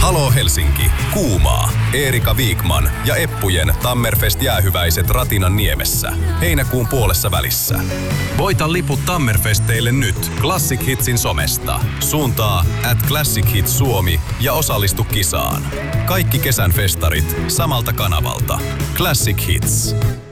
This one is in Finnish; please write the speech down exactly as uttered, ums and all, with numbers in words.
Halo Helsinki, kuumaa. Eerika Wikman ja Eppujen Tammerfest-jäähyväiset Ratinan niemessä. Heinäkuun puolessa välissä. Voita liput Tammerfesteille nyt Classic Hitsin somesta. Suuntaa at Classic Hits Suomi ja osallistu kisaan. Kaikki kesän festarit samalta kanavalta. Classic Hits.